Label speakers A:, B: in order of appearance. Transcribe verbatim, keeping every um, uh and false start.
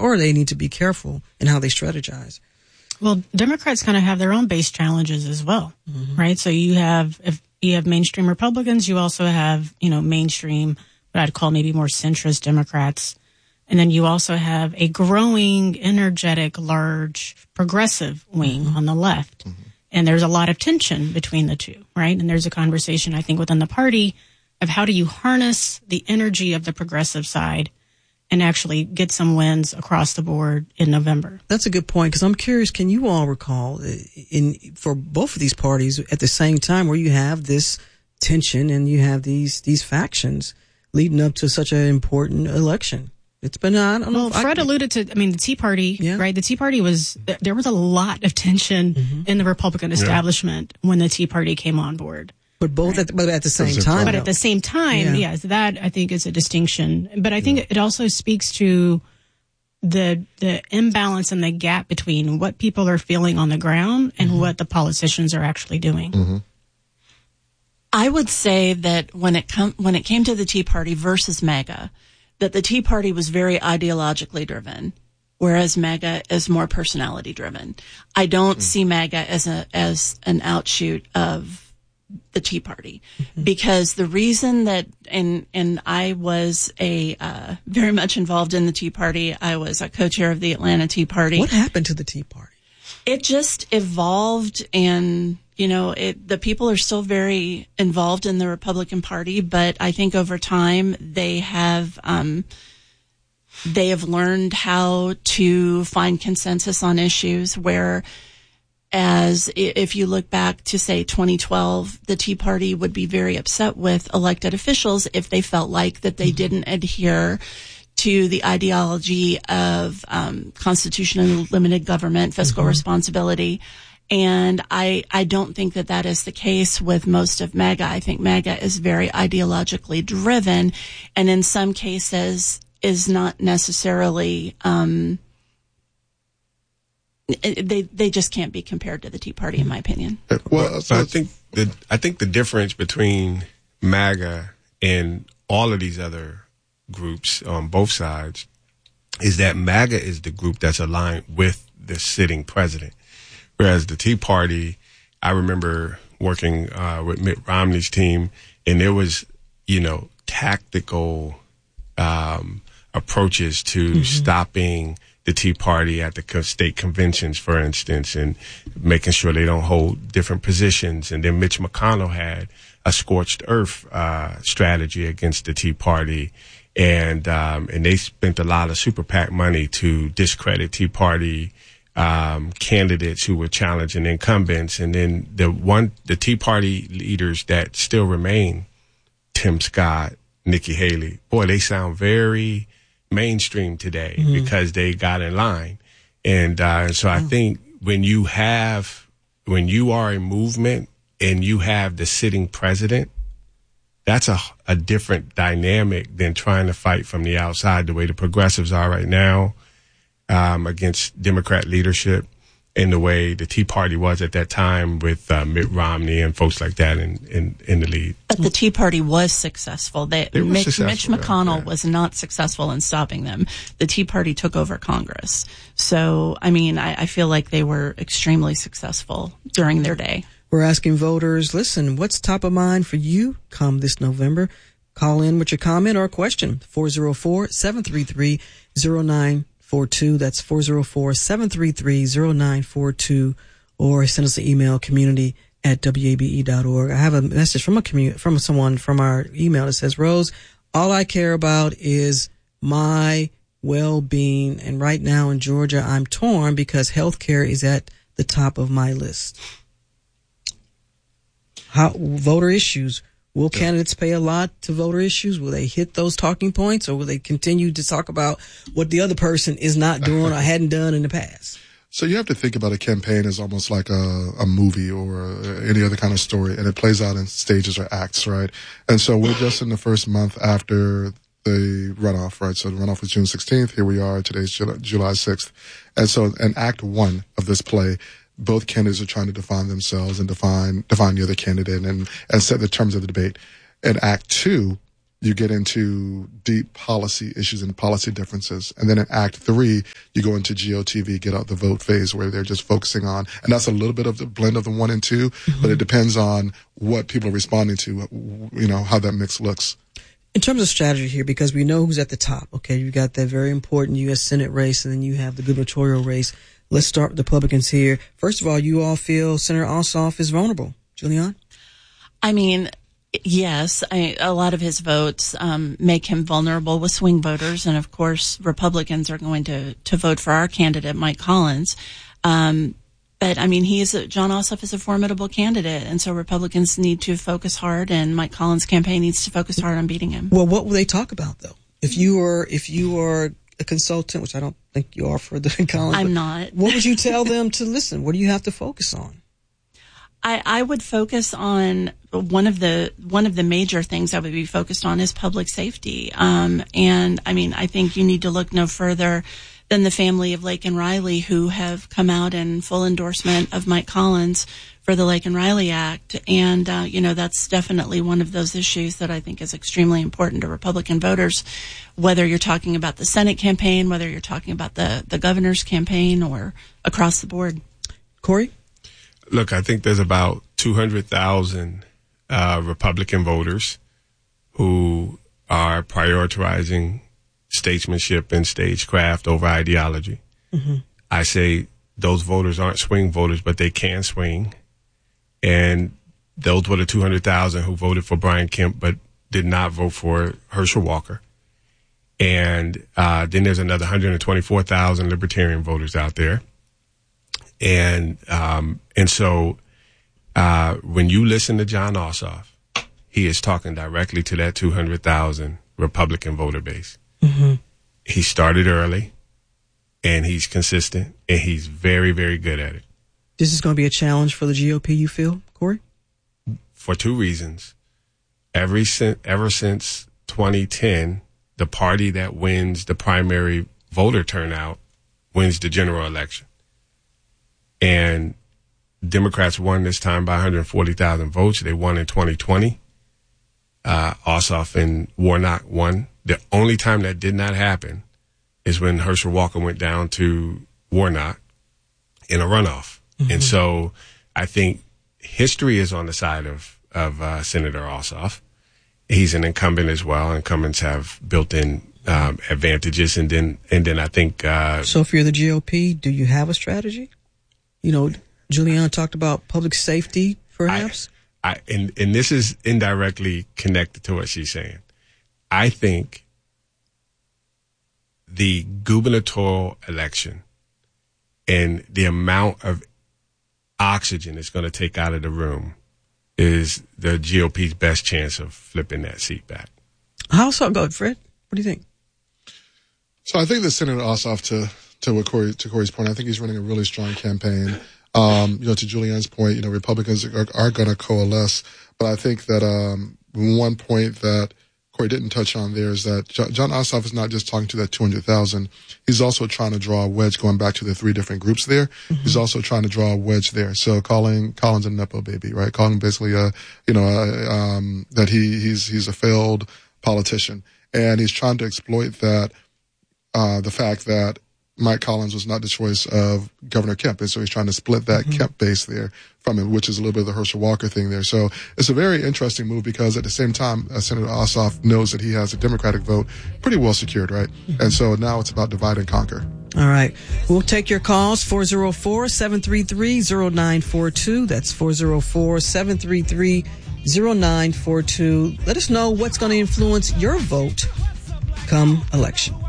A: or they need to be careful in how they strategize.
B: Well, Democrats kind of have their own base challenges as well, mm-hmm. right? So you have, if you have mainstream Republicans, you also have, you know, mainstream, what I'd call maybe more centrist Democrats. And then you also have a growing, energetic, large, progressive wing mm-hmm. on the left. Mm-hmm. And there's a lot of tension between the two, right? And there's a conversation, I think, within the party of how do you harness the energy of the progressive side and actually get some wins across the board in November.
A: That's a good point, because I'm curious, can you all recall in for both of these parties at the same time where you have this tension and you have these these factions leading up to such an important election? It's been, I don't know.
B: Well, Fred
A: I,
B: alluded to, I mean, the Tea Party,
A: yeah.
B: right? The Tea Party was, there was a lot of tension mm-hmm. in the Republican establishment yeah. when the Tea Party came on board.
A: But both, right. at, but at the same time.
B: But at the same time, yeah. yes, that I think is a distinction. But I think yeah. it also speaks to the the imbalance and the gap between what people are feeling on the ground and mm-hmm. what the politicians are actually doing.
C: Mm-hmm.
D: I would say that when it com- when it came to the Tea Party versus MAGA, that the Tea Party was very ideologically driven, whereas MAGA is more personality driven. I don't mm-hmm. see MAGA as a as an outshoot of the Tea Party, mm-hmm. because the reason that, and and I was a uh, very much involved in the Tea Party. I was a co-chair of the Atlanta Tea Party.
A: What happened to the Tea Party?
D: It just evolved, and you know, it the people are still very involved in the Republican Party, but I think over time they have um, they have learned how to find consensus on issues where. As if you look back to, say, twenty twelve, the Tea Party would be very upset with elected officials if they felt like that they mm-hmm. didn't adhere to the ideology of um, constitutionally limited government, fiscal mm-hmm. responsibility. And I, I don't think that that is the case with most of MAGA. I think MAGA is very ideologically driven, and in some cases is not necessarily um They they just can't be compared to the Tea Party, in my opinion.
C: Well, so I think the I think the difference between MAGA and all of these other groups on both sides is that MAGA is the group that's aligned with the sitting president, whereas the Tea Party, I remember working uh, with Mitt Romney's team, and there was, you know, tactical um, approaches to mm-hmm. stopping the Tea Party at the state conventions, for instance, and making sure they don't hold different positions. And then Mitch McConnell had a scorched earth uh, strategy against the Tea Party. And um, and they spent a lot of super PAC money to discredit Tea Party um, candidates who were challenging incumbents. And then the one, the Tea Party leaders that still remain, Tim Scott, Nikki Haley, boy, they sound very mainstream today mm-hmm. because they got in line. And uh, so I think when you have, when you are a movement and you have the sitting president, that's a, a different dynamic than trying to fight from the outside the way the progressives are right now um, against Democrat leadership, and the way the Tea Party was at that time with uh, Mitt Romney and folks like that in, in, in the lead.
D: But the Tea Party was successful. They,
C: they were
D: Mitch,
C: successful,
D: Mitch McConnell
C: yeah.
D: was not successful in stopping them. The Tea Party took over Congress. So, I mean, I, I feel like they were extremely successful during their day.
A: We're asking voters, listen, what's top of mind for you come this November? Call in with your comment or question, four oh four, seven three three, oh nine four two. That's four oh four, seven three three, oh nine four two. Or send us an email, community at W A B E dot org. I have a message from a commu- from someone from our email that says, Rose, all I care about is my well-being. And right now in Georgia, I'm torn because healthcare is at the top of my list. How, voter issues. Will candidates pay a lot to voter issues? Will they hit those talking points, or will they continue to talk about what the other person is not doing or hadn't done in the past?
E: So you have to think about a campaign as almost like a, a movie or a, any other kind of story, and it plays out in stages or acts, right? And so we're just in the first month after the runoff, right? So the runoff was June sixteenth. Here we are. Today's July sixth. And so in act one of this play, both candidates are trying to define themselves and define define the other candidate and, and set the terms of the debate. In act two, you get into deep policy issues and policy differences. And then in Act Three, you go into G O T V, get out the vote phase, where they're just focusing on, and that's a little bit of the blend of the one and two, mm-hmm. but it depends on what people are responding to, you know, how that mix looks.
A: In terms of strategy here, because we know who's at the top, okay, you got that very important U S Senate race, and then you have the gubernatorial race. Let's start with the Republicans here. First of all, you all feel Senator Ossoff is vulnerable. Julianne?
D: I mean, yes, I, a lot of his votes um, make him vulnerable with swing voters, and of course, Republicans are going to, to vote for our candidate, Mike Collins. Um, but I mean, he is a, Jon Ossoff is a formidable candidate, and so Republicans need to focus hard, and Mike Collins' campaign needs to focus hard on beating him.
A: Well, what will they talk about, though? If you were, if you are a consultant, which I don't think you are for the Collins,
D: I'm not.
A: What would you tell them to listen? What do you have to focus on?
D: I, I would focus on one of the one of the major things I would be focused on is public safety. Um, and I mean, I think you need to look no further than the family of Laken Riley, who have come out in full endorsement of Mike Collins for the Laken Riley Act. And, uh, you know, that's definitely one of those issues that I think is extremely important to Republican voters, whether you're talking about the Senate campaign, whether you're talking about the, the governor's campaign, or across the board.
A: Corey?
C: Look, I think there's about two hundred thousand uh, Republican voters who are prioritizing statesmanship and stagecraft over ideology. Mm-hmm. I say those voters aren't swing voters, but they can swing. And those were the two hundred thousand who voted for Brian Kemp but did not vote for Herschel Walker. And uh, then there's another one hundred twenty-four thousand Libertarian voters out there. And um, and so uh, when you listen to Jon Ossoff, he is talking directly to that two hundred thousand Republican voter base. Mm-hmm. He started early, and he's consistent, and he's very, very good at it.
A: This is going to be a challenge for the G O P, you feel, Corey?
C: For two reasons. Every since, ever since twenty ten, the party that wins the primary voter turnout wins the general election. And Democrats won this time by one hundred forty thousand votes. They won in twenty twenty. Uh, Ossoff and Warnock won. The only time that did not happen is when Herschel Walker went down to Warnock in a runoff. Mm-hmm. And so I think history is on the side of, of uh, Senator Ossoff. He's an incumbent as well. Incumbents have built-in um, advantages. And then, and then I think... Uh,
A: so if you're the G O P, do you have a strategy? You know, Julianne talked about public safety, perhaps.
C: I, I and, and this is indirectly connected to what she's saying. I think the gubernatorial election and the amount of oxygen it's going to take out of the room is the G O P's best chance of flipping that seat back.
A: How so? Go, Fred. What do you think?
E: So I think that Senator Ossoff, to to what Corey, to Corey's point, I think he's running a really strong campaign. Um, you know, to Julianne's point, you know, Republicans are, are going to coalesce, but I think that um, one point that Corey didn't touch on there is that Jon Ossoff is not just talking to that two hundred thousand. He's also trying to draw a wedge, going back to the three different groups there. Mm-hmm. He's also trying to draw a wedge there. So calling Collins a Nepo baby, right? Calling basically a, you know, a, um, that he, he's, he's a failed politician. And he's trying to exploit that, uh, the fact that Mike Collins was not the choice of Governor Kemp. And so he's trying to split that mm-hmm. Kemp base there from him, which is a little bit of the Herschel Walker thing there. So it's a very interesting move because at the same time, uh, Senator Ossoff knows that he has a Democratic vote pretty well secured, right? Mm-hmm. And so now it's about divide and conquer.
A: All right. We'll take your calls, four oh four, seven three three, oh nine four two. That's four oh four, seven three three, oh nine four two. Let us know what's going to influence your vote come election.